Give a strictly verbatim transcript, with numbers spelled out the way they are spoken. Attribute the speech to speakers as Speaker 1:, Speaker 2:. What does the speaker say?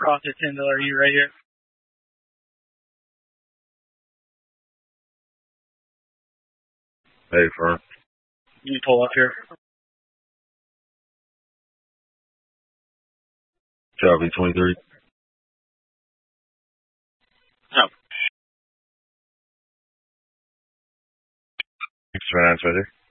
Speaker 1: Crossy Tyndall, are you right here?
Speaker 2: Hey, firm.
Speaker 1: You pull up here.
Speaker 2: Charlie twenty-three.
Speaker 1: No.
Speaker 2: Thanks for an answer.